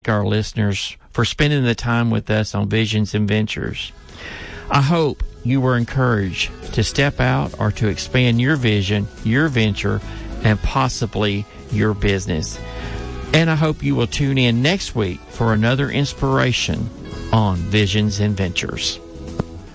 our listeners for spending the time with us on Visions and Ventures. I hope you were encouraged to step out or to expand your vision, your venture, and possibly your business. And I hope you will tune in next week for another inspiration on Visions and Ventures.